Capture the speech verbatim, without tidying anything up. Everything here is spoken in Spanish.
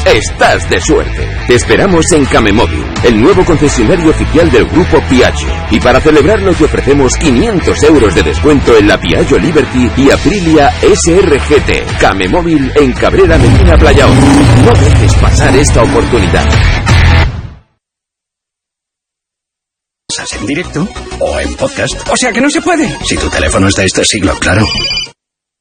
estás de suerte. Te esperamos en Camemóvil, el nuevo concesionario oficial del grupo Piaggio. Y para celebrarlo te ofrecemos quinientos euros de descuento en la Piaggio Liberty y Aprilia S R G T. Camemóvil en Cabrera Medina Playaón. No dejes pasar esta oportunidad. En directo o en podcast. O sea que no se puede. Si tu teléfono es de este siglo, claro.